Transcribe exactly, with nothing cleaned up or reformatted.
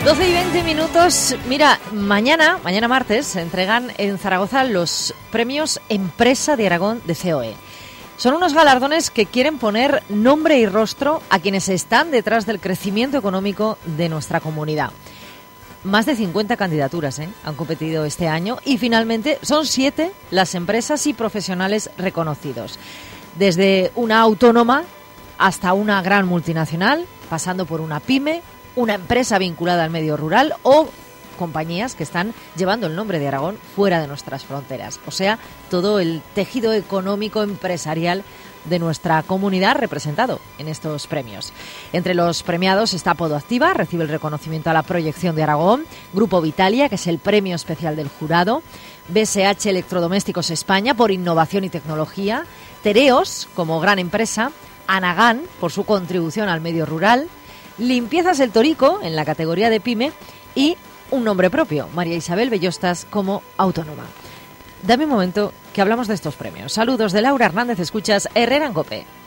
doce y veinte minutos. Mira, mañana, mañana martes, se entregan en Zaragoza los premios Empresa de Aragón de C O E. Son unos galardones que quieren poner nombre y rostro a quienes están detrás del crecimiento económico de nuestra comunidad. Más de cincuenta candidaturas ¿eh? han competido este año y finalmente son siete las empresas y profesionales reconocidos. Desde una autónoma hasta una gran multinacional, pasando por una pyme, una empresa vinculada al medio rural o compañías que están llevando el nombre de Aragón fuera de nuestras fronteras. O sea, todo el tejido económico empresarial de nuestra comunidad representado en estos premios. Entre los premiados está Podoactiva, recibe el reconocimiento a la proyección de Aragón, Grupo Vitalia, que es el premio especial del jurado, B S H Electrodomésticos España por innovación y tecnología, Tereos como gran empresa, Anagán por su contribución al medio rural, Limpiezas El Torico en la categoría de pyme y un nombre propio, María Isabel Bellostas como autónoma. Dame un momento que hablamos de estos premios. Saludos de Laura Hernández, escuchas Herrera en COPE.